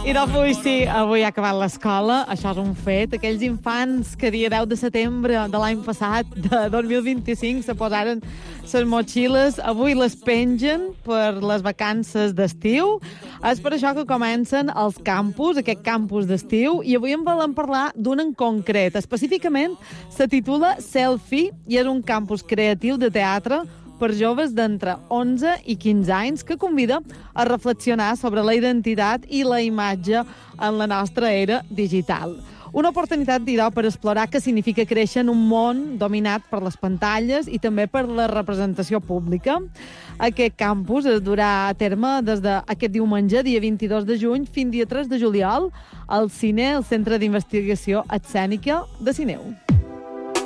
I avui sí, avui ha acabat l'escola, això és un fet. Aquells infants que dia 10 de setembre de l'any passat, de 2025, se posaren les motxilles, avui les pengen per les vacances d'estiu. És per això que comencen els campus, aquest campus d'estiu, i avui en volem parlar d'un en concret. Específicament, se titula Selfie i és un campus creatiu de teatre per joves d'entre 11 i 15 anys que convida a reflexionar sobre la identitat i la imatge en la nostra era digital. Una oportunitat, dirà, per explorar què significa créixer en un món dominat per les pantalles i també per la representació pública. Aquest campus es durà a terme des d'aquest diumenge, dia 22 de juny, fins dia 3 de juliol, al CINE, el Centre d'Investigació Escènica de Sineu.